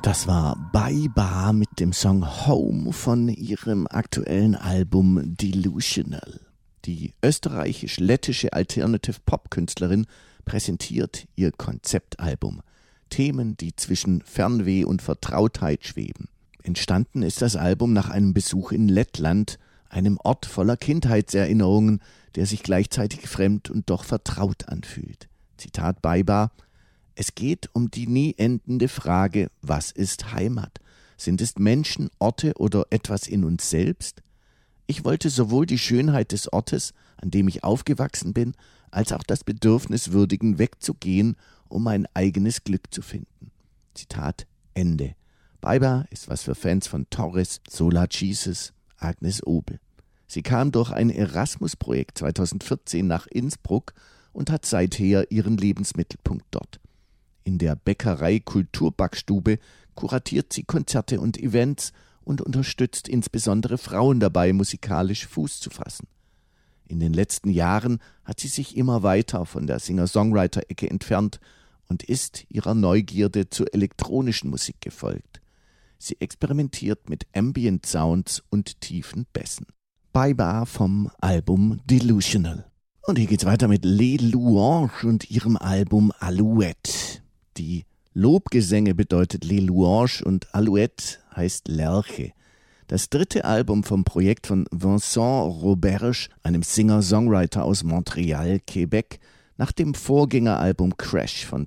Das war Baiba mit dem Song Home von ihrem aktuellen Album Delusional. Die österreichisch-lettische Alternative-Pop-Künstlerin präsentiert ihr Konzeptalbum. Themen, die zwischen Fernweh und Vertrautheit schweben. Entstanden ist das Album nach einem Besuch in Lettland, einem Ort voller Kindheitserinnerungen, der sich gleichzeitig fremd und doch vertraut anfühlt. Zitat Baiba: Es geht um die nie endende Frage, was ist Heimat? Sind es Menschen, Orte oder etwas in uns selbst? Ich wollte sowohl die Schönheit des Ortes, an dem ich aufgewachsen bin, als auch das Bedürfnis würdigen, wegzugehen, um mein eigenes Glück zu finden. Zitat Ende. Baiba ist was für Fans von Torres, Solar Jesus, Agnes Obel. Sie kam durch ein Erasmus-Projekt 2014 nach Innsbruck und hat seither ihren Lebensmittelpunkt dort. In der Bäckerei Kulturbackstube kuratiert sie Konzerte und Events und unterstützt insbesondere Frauen dabei, musikalisch Fuß zu fassen. In den letzten Jahren hat sie sich immer weiter von der Singer-Songwriter-Ecke entfernt und ist ihrer Neugierde zur elektronischen Musik gefolgt. Sie experimentiert mit Ambient Sounds und tiefen Bässen. Baiba vom Album Delusional. Und hier geht's weiter mit Les Louanges und ihrem Album Alouette. Die Lobgesänge bedeutet Les Louanges und Alouette heißt Lerche. Das dritte Album vom Projekt von Vincent Roberge, einem Singer-Songwriter aus Montreal, Quebec, nach dem Vorgängeralbum Crash von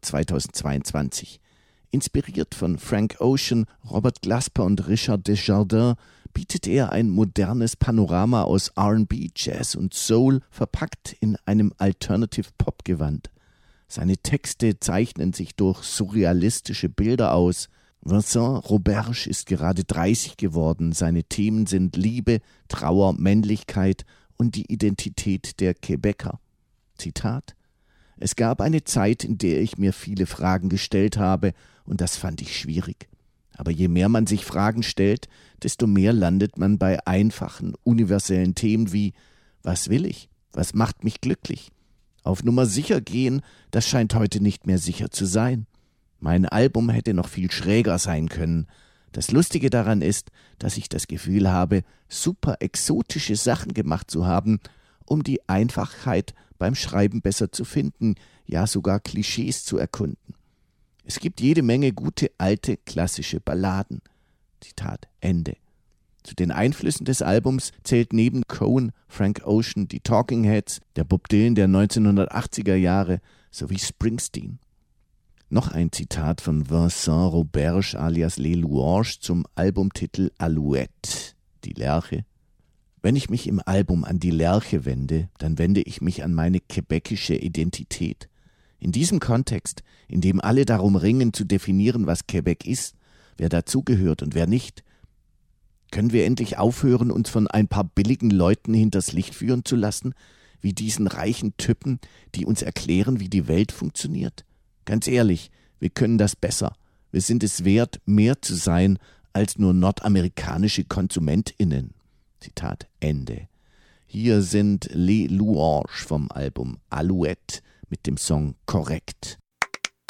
2022. Inspiriert von Frank Ocean, Robert Glasper und Richard Desjardins bietet er ein modernes Panorama aus R&B, Jazz und Soul, verpackt in einem Alternative-Pop-Gewand. Seine Texte zeichnen sich durch surrealistische Bilder aus. Vincent Roberge ist gerade 30 geworden. Seine Themen sind Liebe, Trauer, Männlichkeit und die Identität der Quebecer. Zitat: Es gab eine Zeit, in der ich mir viele Fragen gestellt habe, und das fand ich schwierig. Aber je mehr man sich Fragen stellt, desto mehr landet man bei einfachen, universellen Themen wie: Was will ich? Was macht mich glücklich? Auf Nummer sicher gehen, das scheint heute nicht mehr sicher zu sein. Mein Album hätte noch viel schräger sein können. Das Lustige daran ist, dass ich das Gefühl habe, super exotische Sachen gemacht zu haben, um die Einfachheit beim Schreiben besser zu finden, ja sogar Klischees zu erkunden. Es gibt jede Menge gute, alte, klassische Balladen. Zitat Ende. Zu den Einflüssen des Albums zählt neben Cohen, Frank Ocean, die Talking Heads, der Bob Dylan der 1980er Jahre sowie Springsteen. Noch ein Zitat von Vincent Roberge alias Les Louanges zum Albumtitel Alouette, die Lerche. Wenn ich mich im Album an die Lerche wende, dann wende ich mich an meine quebecische Identität. In diesem Kontext, in dem alle darum ringen zu definieren, was Quebec ist, wer dazugehört und wer nicht, können wir endlich aufhören, uns von ein paar billigen Leuten hinters Licht führen zu lassen, wie diesen reichen Typen, die uns erklären, wie die Welt funktioniert? Ganz ehrlich, wir können das besser. Wir sind es wert, mehr zu sein als nur nordamerikanische KonsumentInnen. Zitat Ende. Hier sind Les Louanges vom Album Alouette mit dem Song Korrekt.